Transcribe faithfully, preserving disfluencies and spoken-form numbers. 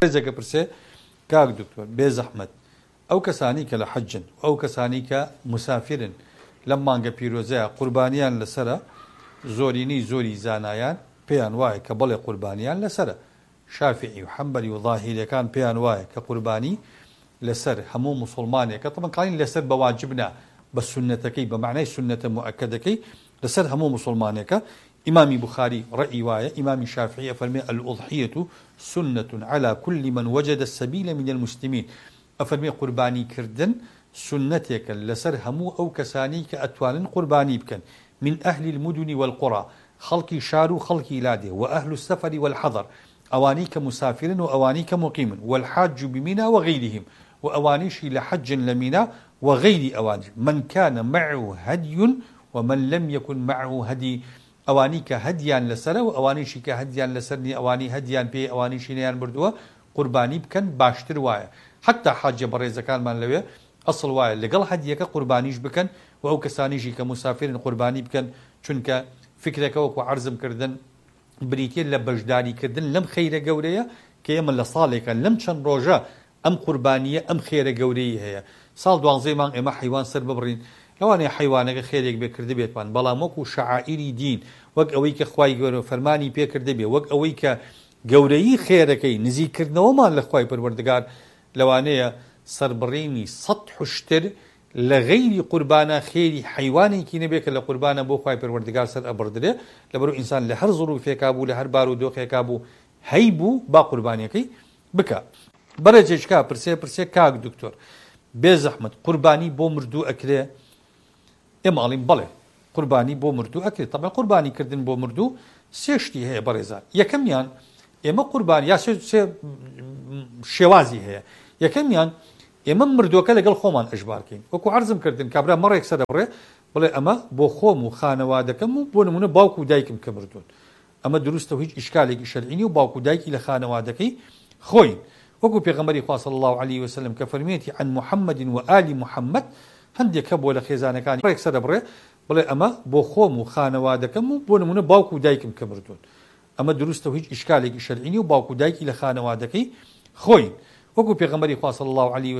ڕێزێکە پرسێ کاک دکتۆر بێ زەحمەت ئەو کەسانی کە لە حەجن ئەو کەسانی کە مسافرن لەم مانگە پیرۆزەیە قوربانیان لەسرە زۆرینی زۆری زانایان پێیان وایە کە بەڵێ قوربانیان لەسرە شافعی و حەمبەلی و ظاهیریەکان پێیان وایە کە قوربانی لەسەر هەموو مسلمانێکە تەمەکانی لەسەر بە واجبنا بە سنەتەکەی بە معنای سنەتە مؤکدەکەی لەسەر هەموو مسلمانێکە إمام بخاري رأي واية إمام الشافعي أفرمي الأضحية سنة على كل من وجد السبيل من المسلمين أفرمي قرباني كردن سنتك لسر همو أو كساني كأتوان قرباني بكن من أهل المدن والقرى خلقي شارو خلقي لاده وأهل السفر والحضر أواني كمسافر وأواني كمقيم والحاج بمنى وغيرهم وأوانيش لحج لمنى وغير أواني من كان معه هدي ومن لم يكن معه هدي ئەوانی کە هەدیان لەسەرە و ئەوانیشی کە هەدیان لەسەرنی ئەوانی هەدیان پێ ئەوانیشی نەیان بردووە قوربانی بکەن باشتر وایە حتا حاجە بەڕێزەکانمان لەوێ ئەسڵ وایە لەگەڵ هەدیەکە قوربانیش بکەن و ئەو کەسانیشی کە مسافرن قوربانی بکەن چونکە فکرەکە وەکو عەرزم کردن بریتە لە بەشداریکردن لەم خەیرە گەورەیە کە ئێمە لە ساڵێکە لەم چەند ڕۆژە ئەم قوربانیە ئەم خێرە گەورەی هەیە ساڵ دوانزەی مانگ ئێمە حیوان سەر ببڕین لەوانەیە حیوانەکە خێرێک بێکردە بێتمان بەڵام وەکو شەعائیری دین وەک ئەوەی کە خوای گەورە فەرمانی پێکردە بێ وەک ئەوەی کە گەورەیی خێرەکەی نزیکردنەوەمان لە خوای پەروەردگار لەوانەیە سەربڕینی سەد حوشتر لە غەیری قوربانە خێری حیوانێکی نەبێت کە لە قوربانە بۆ خوای پەروەردگار سەر ئەبڕدرێ لەبەرەوە ئینسان لە هەر زوروفێکا بوو لە هەر بار و دۆخێکا بوو هەی بوو با قوربانیەکەی بکە بەرەجێکا پرسێ پرسێ کاک دکتۆر بێ زەحمەت قوربانی بۆ مردوو ئەکرێ ئێمە ئەڵێن بەڵێ قوربانی بۆ مردوو ئەکرێت تەبەن قوربانی کردن بۆ مردوو سێ شتی هەیە بەڕێزان یەکەمیان ئێمە قوربانی یا سێ شێوازی هەیە یەکەمیان ئێمە مردووەکە لەگەڵ خۆمان ئەژبارکەین وەکو عەرزم کردن کابرا مەڕێک سەر دەبڕێ بڵێ ئەمە بۆ خۆم و خانەوادەکەم و بۆ نمونە باوکو و دایکم کە مردوون ئەمە دروستە هیچ ئیشکالێکی شەرعینی و باوکو و دایکی لە خانەوادەکەی خۆین وەکو پێغەمبەری خوا صلی الله علیه وسلم کە فەرمێتی عن محەممەد و ئالی محەممەد هەندێک کە بۆ لە خێزانەکانی ڕێک سەر دەبڕێ بڵێ ئەمە بۆ خۆم و خانەوادەکەم و بۆ نمونە باوکو و دایکم کە مردوون ئەمە دروستە هیچ ئیشکالێکی شەرعینی و باوکو و دایکی لە خانەوادەکەی خۆین وەکو پێغەمبەری خوا صلی الله علیه